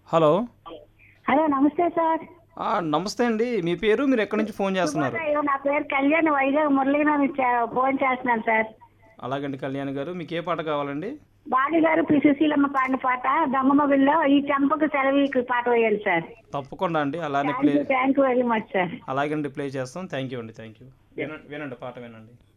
Hello. Hello నమస్తే sir. నమస్తే అండి. మీ పేరు, మీరు ఎక్కడి నుంచి ఫోన్ చేస్తున్నారు? నా పేరు కళ్యాణ్, వైజాగ్ మురళీగా ఫోన్ చేస్తున్నాను సార్. అలాగండి కళ్యాణ్ గారు, మీకు ఏ పాట కావాలండి? బాడి గారు పిసిసిలమ్మ పాడిన పాట దొంగమొగుల్లో ఈ చెంపకు సెలవీకి పాట వేయాలి సార్. తప్పకుండా అండి. అలానే thank you very much sir. అలాగండి ప్లే చేస్తాం. థ్యాంక్ యూ అండి. Thank you. వినండి, పాట వినండి.